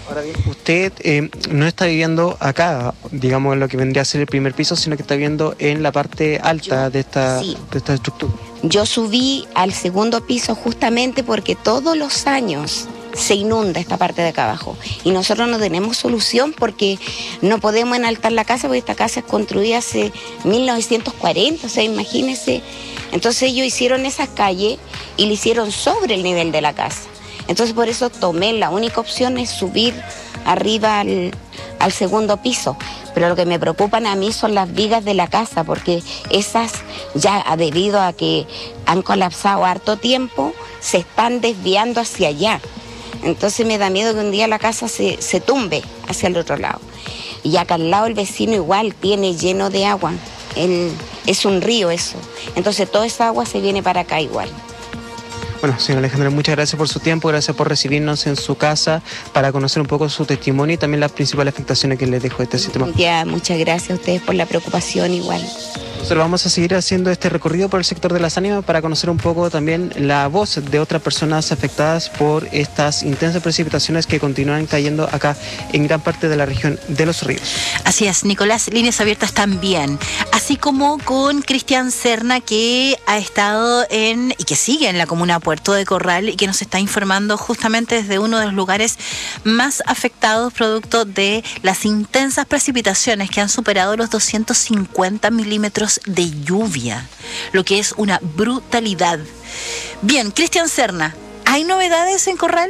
Ahora bien, usted no está viviendo acá, digamos, en lo que vendría a ser el primer piso, sino que está viviendo en la parte alta Sí, de esta estructura. yo subí al segundo piso justamente porque todos los años se inunda esta parte de acá abajo y nosotros no tenemos solución porque no podemos enaltar la casa porque esta casa es construida hace 1940, o sea, imagínense. Entonces ellos hicieron esa calle y le hicieron sobre el nivel de la casa. Entonces por eso tomé, la única opción es subir arriba al segundo piso. Pero lo que me preocupan a mí son las vigas de la casa, porque esas ya debido a que han colapsado harto tiempo, se están desviando hacia allá. Entonces me da miedo que un día la casa se tumbe hacia el otro lado. Y acá al lado el vecino igual tiene lleno de agua. Es un río eso. Entonces toda esa agua se viene para acá igual. Bueno, señor Alejandro, muchas gracias por su tiempo, gracias por recibirnos en su casa para conocer un poco su testimonio y también las principales afectaciones que les dejó este sistema. Ya, muchas gracias a ustedes por la preocupación igual. Nosotros vamos a seguir haciendo este recorrido por el sector de Las Ánimas para conocer un poco también la voz de otras personas afectadas por estas intensas precipitaciones que continúan cayendo acá en gran parte de la región de Los Ríos. Así es, Nicolás, líneas abiertas también, así como con Cristian Serna, que ha estado y que sigue en la comuna Puerto de Corral y que nos está informando justamente desde uno de los lugares más afectados producto de las intensas precipitaciones que han superado los 250 milímetros de lluvia, lo que es una brutalidad. Bien, Cristian Serna, ¿hay novedades en Corral?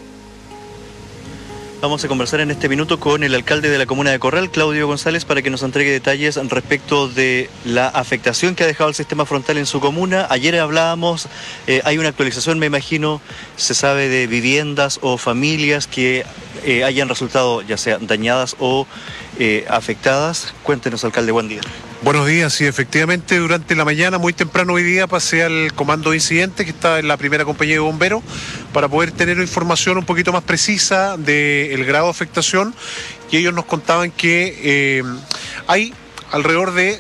Vamos a conversar en este minuto con el alcalde de la comuna de Corral, Claudio González, para que nos entregue detalles respecto de la afectación que ha dejado el sistema frontal en su comuna. Ayer hablábamos, hay una actualización, me imagino, se sabe de viviendas o familias que hayan resultado ya sea dañadas o afectadas. Cuéntenos, alcalde, buen día. Buenos días, sí, efectivamente durante la mañana, muy temprano hoy día, pasé al comando de incidentes que está en la primera compañía de bomberos para poder tener información un poquito más precisa del grado de afectación, y ellos nos contaban que hay alrededor de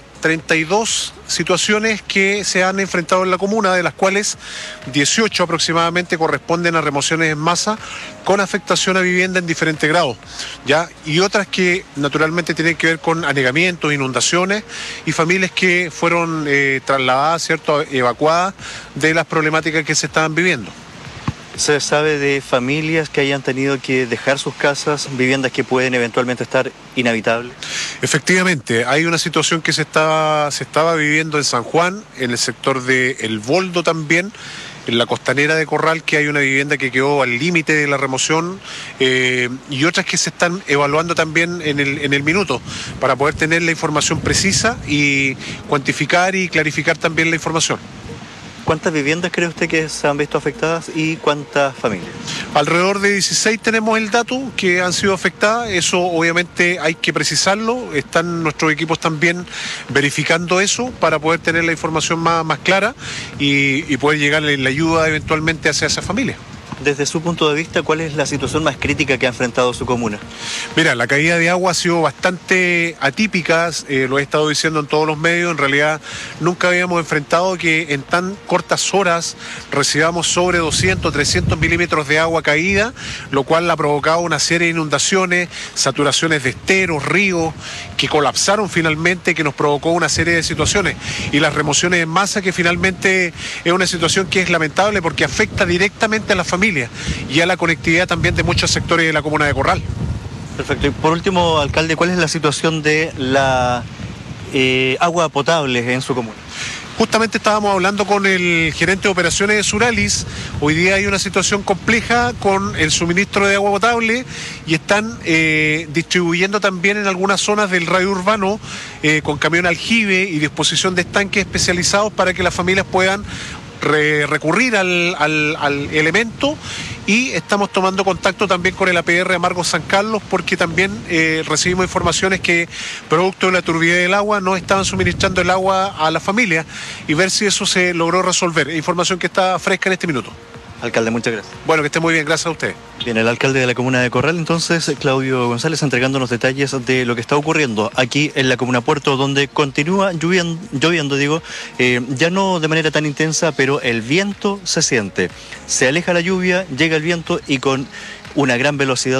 32 situaciones que se han enfrentado en la comuna, de las cuales 18 aproximadamente corresponden a remociones en masa con afectación a vivienda en diferentes grados, ¿ya? Y otras que naturalmente tienen que ver con anegamientos, inundaciones y familias que fueron trasladadas, ¿cierto?, evacuadas de las problemáticas que se estaban viviendo. ¿Se sabe de familias que hayan tenido que dejar sus casas, viviendas que pueden eventualmente estar inhabitables? Efectivamente, hay una situación que se estaba viviendo en San Juan, en el sector de El Boldo también, en la costanera de Corral, que hay una vivienda que quedó al límite de la remoción, y otras que se están evaluando también en el minuto, para poder tener la información precisa y cuantificar y clarificar también la información. ¿Cuántas viviendas cree usted que se han visto afectadas y cuántas familias? Alrededor de 16 tenemos el dato que han sido afectadas. Eso obviamente hay que precisarlo. Están nuestros equipos también verificando eso para poder tener la información más clara y poder llegarle la ayuda eventualmente hacia esa familia. Desde su punto de vista, ¿cuál es la situación más crítica que ha enfrentado su comuna? Mira, la caída de agua ha sido bastante atípica, lo he estado diciendo en todos los medios. En realidad nunca habíamos enfrentado que en tan cortas horas recibamos sobre 200, 300 milímetros de agua caída, lo cual ha provocado una serie de inundaciones, saturaciones de esteros, ríos, que colapsaron finalmente, que nos provocó una serie de situaciones. Y las remociones en masa, que finalmente es una situación que es lamentable porque afecta directamente a las familias y a la conectividad también de muchos sectores de la comuna de Corral. Perfecto. Y por último, alcalde, ¿cuál es la situación de la agua potable en su comuna? Justamente estábamos hablando con el gerente de operaciones de Suralis. Hoy día hay una situación compleja con el suministro de agua potable y están distribuyendo también en algunas zonas del radio urbano con camión aljibe y disposición de estanques especializados para que las familias puedan recurrir al elemento, y estamos tomando contacto también con el APR Amargo San Carlos porque también recibimos informaciones que producto de la turbidez del agua no estaban suministrando el agua a la familia, y ver si eso se logró resolver. Información que está fresca en este minuto. Alcalde, muchas gracias. Bueno, que esté muy bien, gracias a usted. Bien, el alcalde de la comuna de Corral, entonces, Claudio González, entregándonos detalles de lo que está ocurriendo aquí en la comuna Puerto, donde continúa lloviendo, ya no de manera tan intensa, pero el viento se siente. Se aleja la lluvia, llega el viento y con una gran velocidad